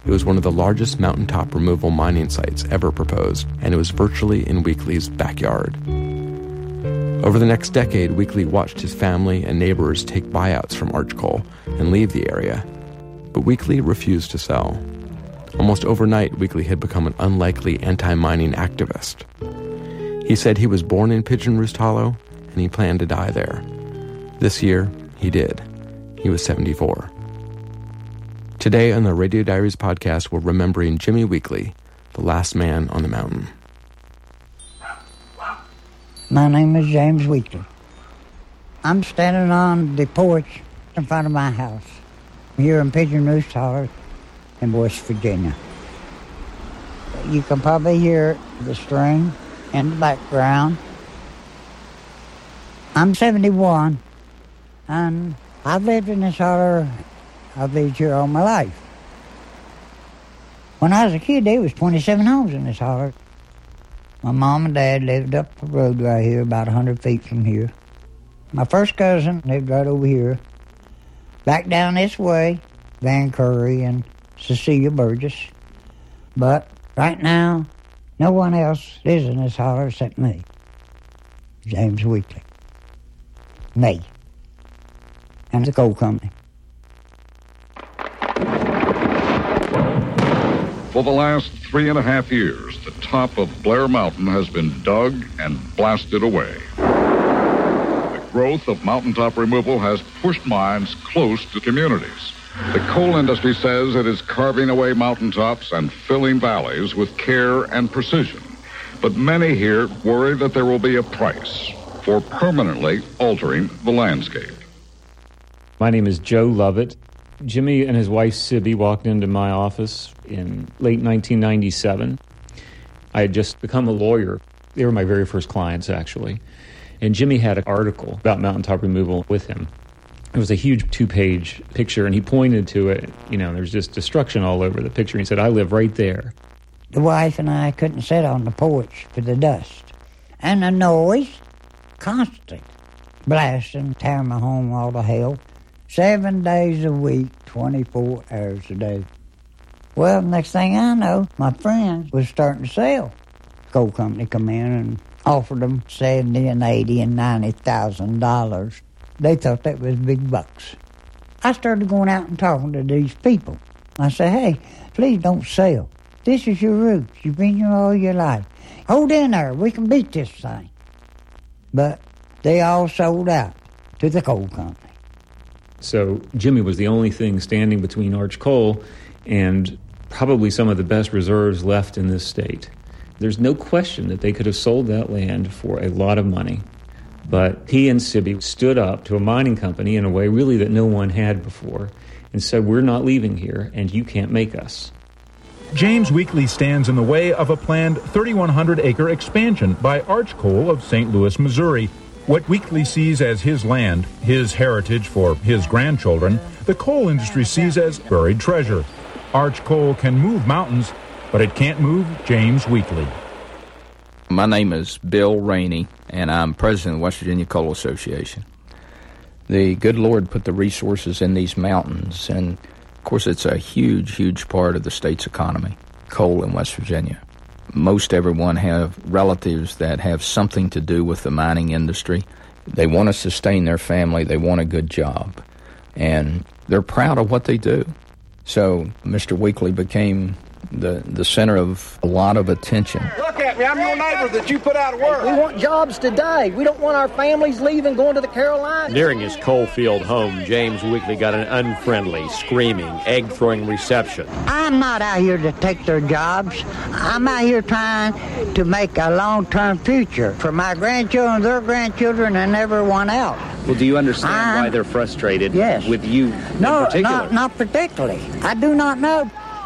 It was one of the largest mountaintop removal mining sites ever proposed, and it was virtually in Weekly's backyard. Over the next decade, Weekly watched his family and neighbors take buyouts from Arch Coal and leave the area. But Weekly refused to sell. Almost overnight, Weekly had become an unlikely anti-mining activist. He said he was born in Pigeon Roost Hollow, and he planned to die there. This year, he did. He was 74. Today on the Radio Diaries podcast, we're remembering Jimmy Weekly, the last man on the mountain. My name is James Weekly. I'm standing on the porch in front of my house here in Pigeon Roost Hollow in West Virginia. You can probably hear the string in the background. I'm 71, and I've lived in this holler. I've lived here all my life. When I was a kid, there was 27 homes in this holler. My mom and dad lived up the road right here, about 100 feet from here. My first cousin lived right over here. Back down this way, Van Curry and Cecilia Burgess. But right now, no one else lives in this holler except me. James Weekly. Me. And the coal company. For the last 3.5 years, the top of Blair Mountain has been dug and blasted away. The growth of mountaintop removal has pushed mines close to communities. The coal industry says it is carving away mountaintops and filling valleys with care and precision. But many here worry that there will be a price for permanently altering the landscape. My name is Joe Lovett. Jimmy and his wife, Sibby, walked into my office in late 1997. I had just become a lawyer. They were my very first clients, actually. And Jimmy had an article about mountaintop removal with him. It was a huge 2-page picture, and he pointed to it. You know, there's just destruction all over the picture. He said, I live right there. The wife and I couldn't sit on the porch for the dust. And the noise, constant. Blasting, tearing my home all to hell. 7 days a week, 24 hours a day. Well, next thing I know, my friends was starting to sell. The coal company come in and offered them $70 and $80 and $90,000. They thought that was big bucks. I started going out and talking to these people. I said, hey, please don't sell. This is your roots. You've been here all your life. Hold in there. We can beat this thing. But they all sold out to the coal company. So Jimmy was the only thing standing between Arch Coal and probably some of the best reserves left in this state. There's no question that they could have sold that land for a lot of money. But he and Sibby stood up to a mining company in a way really that no one had before and said, we're not leaving here and you can't make us. James Weekly stands in the way of a planned 3,100-acre expansion by Arch Coal of St. Louis, Missouri. What Weekly sees as his land, his heritage for his grandchildren, the coal industry sees as buried treasure. Arch Coal can move mountains, but it can't move James Weekly. My name is Bill Rainey, and I'm president of the West Virginia Coal Association. The good Lord put the resources in these mountains, and of course it's a huge, huge part of the state's economy, coal in West Virginia. Most everyone have relatives that have something to do with the mining industry. They want to sustain their family. They want a good job. And they're proud of what they do. So Mr. Weekly became the center of a lot of attention. Look at me. I'm your neighbor that you put out of work. We want jobs today. We don't want our families leaving, going to the Carolinas. Nearing his coalfield home, James Weekly got an unfriendly, screaming, egg-throwing reception. I'm not out here to take their jobs. I'm out here trying to make a long-term future for my grandchildren, their grandchildren, and everyone else. Well, do you understand why they're frustrated with you in particular? Not particularly. I do not know.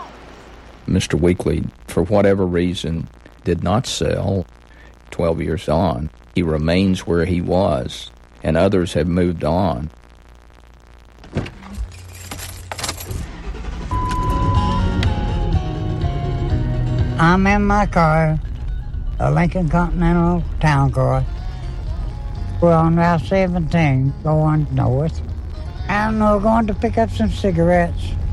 Mr. Weekly, for whatever reason, did not sell. 12 years on, he remains where he was, and others have moved on. I'm in my car, a Lincoln Continental town car. We're on Route 17 going north. And we're going to pick up some cigarettes.